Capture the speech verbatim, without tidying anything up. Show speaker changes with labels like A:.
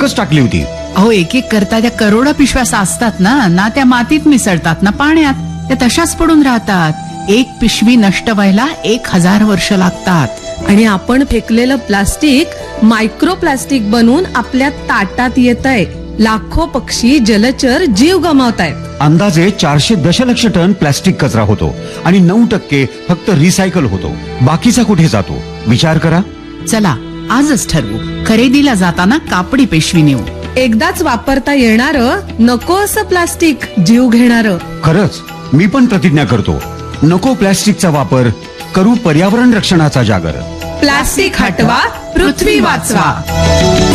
A: एकच टाकली होती.
B: अहो एक एक करता त्या करोडा पिशव्या साचतात ना ना त्या मातीत मिसळतात ना पाण्यात, त्या तशाच पडून राहतात. एक पिशवी नष्ट व्हायला एक हजार वर्ष लागतात.
C: आणि आपण फेकलेलं प्लास्टिक मायक्रो प्लास्टिक बनून आपल्या ताटात येतंय. लाखो पक्षी जलचर जीव गमावतायत.
A: अंदाजे चारशे दशलक्ष टन प्लास्टिक कचरा होतो आणि नऊ टक्के फक्त रिसायकल होतो. बाकीचा कुठे जातो विचार करा.
B: चला आजच ठरवू, खरेदीला जाताना कापडी पिशवी नेऊ.
C: एकदाच वापरता येणारं, नको असं प्लास्टिक जीव घेणारं.
A: खरंच मी पण प्रतिज्ञा करतो, नको प्लास्टिकचा वापर, करू पर्यावरण रक्षणाचा जागर.
C: प्लास्टिक हटवा, पृथ्वी वाचवा.